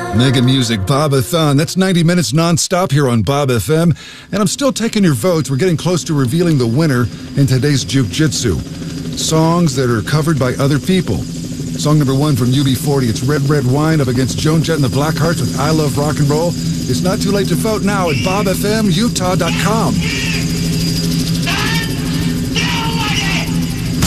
Mega Music Bob-a-thon. That's 90 minutes non-stop here on Bob FM. And I'm still taking your votes. We're getting close to revealing the winner in today's Juke Jitsu. Songs that are covered by other people. Song number 1 from UB40. It's Red Red Wine up against Joan Jett and the Blackhearts with I Love Rock and Roll. It's not too late to vote now at bobfmutah.com.